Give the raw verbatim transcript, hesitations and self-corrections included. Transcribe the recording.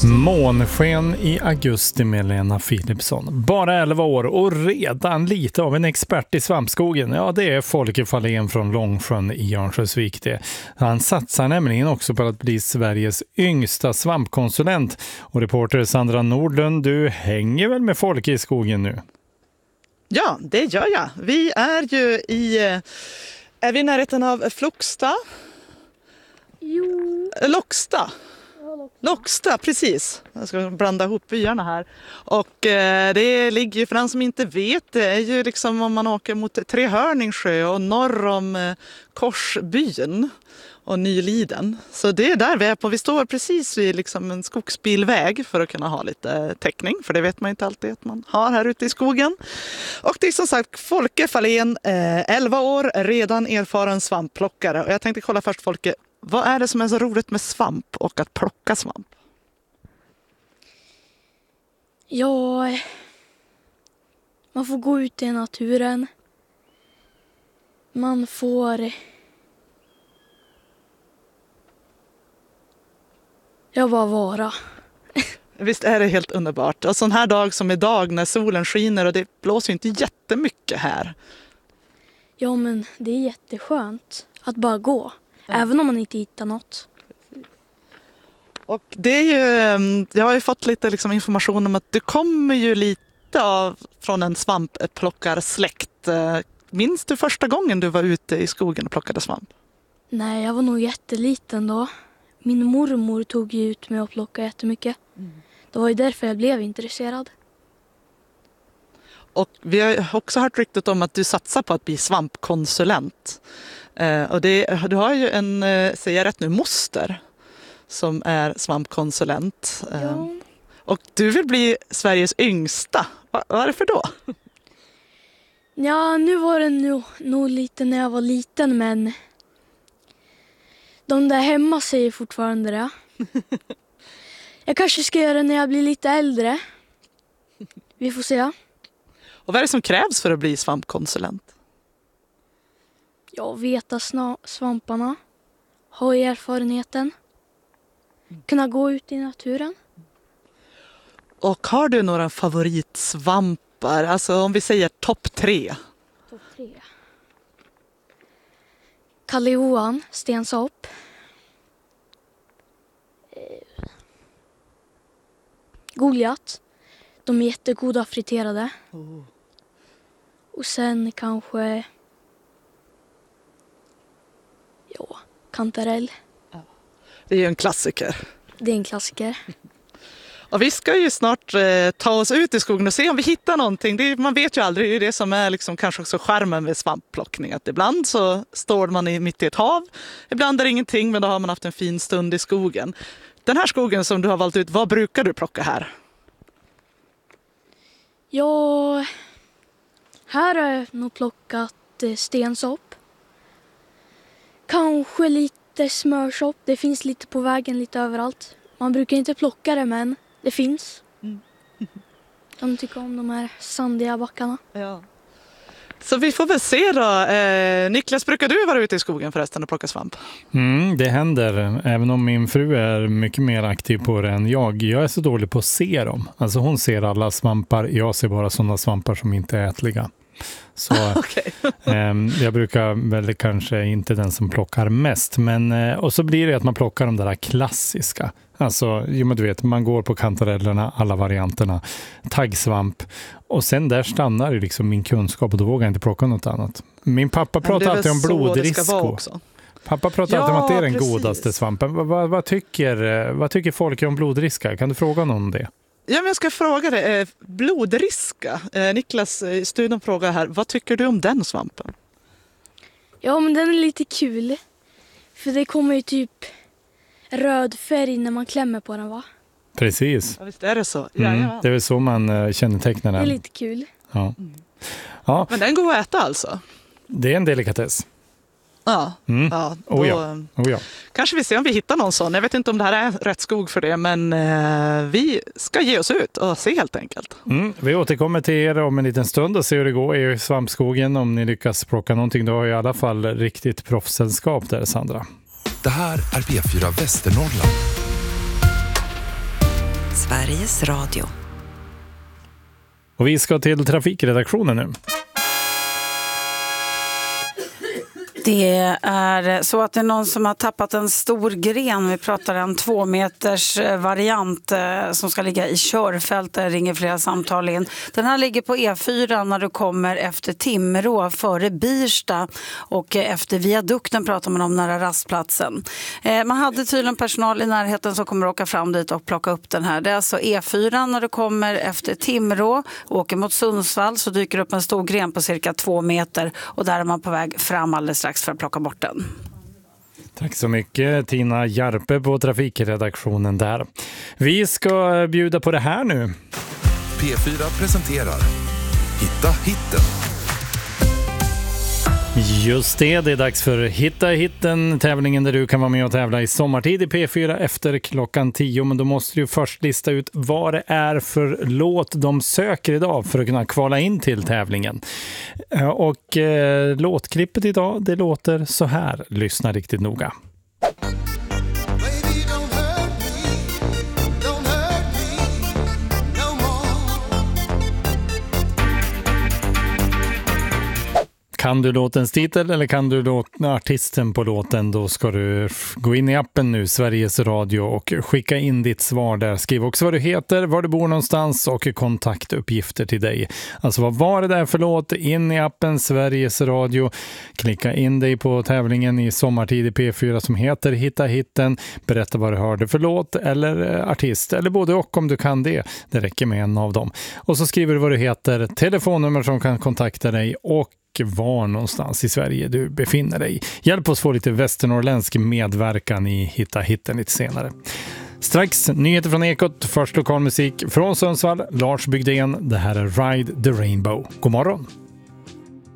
Månsken i augusti med Lena Philipsson. Bara elva år och redan lite av en expert i svampskogen. Ja, det är Folke Fahlén från Långsjön i Örnsköldsvik det. Han satsar nämligen också på att bli Sveriges yngsta svampkonsulent. Och reporter Sandra Nordlund, du hänger väl med Folke i skogen nu? Ja, det gör jag. Vi är ju i... Är vi i närheten av Flogsta? Jo. Locksta. Locksta, precis. Jag ska blanda ihop byarna här. Och eh, det ligger ju, för den som inte vet, det är ju liksom om man åker mot Trehörningsjö och norr om eh, Korsbyn och Nyliden. Så det är där vi är på. Vi står precis vid liksom en skogsbilväg för att kunna ha lite täckning. För det vet man inte alltid att man har här ute i skogen. Och det är som sagt Folke Fahlén, eh, elva år, redan erfaren svampplockare. Och jag tänkte kolla först Folke, vad är det som är så roligt med svamp och att plocka svamp? Ja, man får gå ut i naturen. Man får... Jag bara vara. Visst är det helt underbart. Och sån här dag som idag när solen skiner och det blåser inte jättemycket här. Ja, men det är jätteskönt att bara gå. Ja. Även om man inte hittar något. Och det är ju, jag har ju fått lite liksom information om att du kommer ju lite av, från en svampplockarsläkt. Minns du första gången du var ute i skogen och plockade svamp? Nej, jag var nog jätteliten då. Min mormor tog ju ut mig och plockade jättemycket. Mm. Det var ju därför jag blev intresserad. Och vi har också hört ryktet om att du satsar på att bli svampkonsulent. Eh, och det, du har ju en, eh, säger jag rätt nu, moster som är svampkonsulent. Eh, ja. Och du vill bli Sveriges yngsta. Va, varför då? Ja, nu var det nog, nog lite när jag var liten, men de där hemma säger fortfarande det. Jag kanske ska göra det när jag blir lite äldre. Vi får se. Och vad är det som krävs för att bli svampkonsulent? Ja, veta sna- svamparna. Ha erfarenheten. Kunna gå ut i naturen. Och har du några favoritsvampar? Alltså om vi säger topp tre. Topp tre. Kalle Johan, stensopp. Eh. Goliat. De är jättegoda friterade. Oh. Och sen kanske... Ja, kantarell. Det är ju en klassiker. Det är en klassiker. Och vi ska ju snart eh, ta oss ut i skogen och se om vi hittar någonting. Det är, man vet ju aldrig, det är det som är liksom kanske också charmen med svampplockning. Att ibland så står man i, mitt i ett hav, ibland är det ingenting, men då har man haft en fin stund i skogen. Den här skogen som du har valt ut, vad brukar du plocka här? Ja, här har jag nog plockat eh, stensopp. Kanske lite smörsopp. Det finns lite på vägen, lite överallt. Man brukar inte plocka det, men det finns. Mm. De tycker om de här sandiga backarna. Ja. Så vi får väl se då. Eh, Niklas, brukar du vara ute i skogen förresten och plocka svamp? Mm, det händer. Även om min fru är mycket mer aktiv på det än jag. Jag är så dålig på att se dem. Alltså hon ser alla svampar. Jag ser bara sådana svampar som inte är ätliga. Så okay. eh, jag brukar väl kanske inte den som plockar mest. Men, eh, och så blir det att man plockar de där klassiska. Alltså, jo, men du vet, man går på kantarellerna, alla varianterna, taggsvamp. Och sen där stannar ju liksom min kunskap och då vågar jag inte plocka något annat. Min pappa pratar alltid om blodrisko. Pappa pratar ja, alltid om att det är den precis. godaste svampen. Vad, vad, vad, tycker, vad tycker folk om blodriska? Kan du fråga någon om det? Ja, men jag ska fråga dig. Eh, blodriska. Eh, Niklas i studion frågar här. Vad tycker du om den svampen? Ja, men den är lite kul. För det kommer ju typ röd färg när man klämmer på den, va? Precis. Ja, visst är det så. Mm, det är väl så man uh, kännetecknar den. Det är lite kul. Ja. Ja. Men den går att äta alltså? Det är en delikatess. Ja, mm. ja, då oh ja. Oh ja. Kanske vi ser om vi hittar någon sån. Jag vet inte om det här är rätt skog för det, men eh, vi ska ge oss ut och se helt enkelt. Mm. Vi återkommer till er om en liten stund och se hur det går i svampskogen. Om ni lyckas plocka någonting, då har i alla fall riktigt proffssällskap där, Sandra. Det här är P fyra Västernorrland. Sveriges Radio. Och vi ska till trafikredaktionen nu. Det är så att det är någon som har tappat en stor gren. Vi pratar en två meters variant som ska ligga i körfält. Där ringer flera samtal in. Den här ligger på E fyra när du kommer efter Timrå före Birsta. Och efter viadukten pratar man om nära rastplatsen. Man hade tydligen personal i närheten som kommer åka fram dit och plocka upp den här. Det är alltså E fyra när du kommer efter Timrå. Åker mot Sundsvall så dyker upp en stor gren på cirka två meter. Och där är man på väg fram alldeles strax för att plocka bort den. Tack så mycket Tina Järpe på trafikredaktionen där. Vi ska bjuda på det här nu. P fyra presenterar Hitta hitten. Just det, det är dags för Hitta hitten, tävlingen där du kan vara med och tävla i sommartid i P fyra efter klockan tio. Men då måste du först lista ut vad det är för låt de söker idag för att kunna kvala in till tävlingen. Och eh, låtklippet idag, det låter så här. Lyssna riktigt noga. Kan du låtens titel eller kan du låta artisten på låten, då ska du gå in i appen nu, Sveriges Radio, och skicka in ditt svar där. Skriv också vad du heter, var du bor någonstans och kontaktuppgifter till dig. Alltså vad var det där för låt? In i appen Sveriges Radio. Klicka in dig på tävlingen i sommartid i P fyra som heter Hitta hitten. Berätta vad du hörde för låt eller artist, eller både och om du kan det. Det räcker med en av dem. Och så skriver du vad du heter, telefonnummer som kan kontakta dig och var någonstans i Sverige du befinner dig. Hjälp oss få lite västernorrländsk medverkan i Hitta hitten lite senare. Strax nyheter från Ekot, först lokalmusik från Sundsvall, Lars Bygdén. Det här är Ride the Rainbow. God morgon!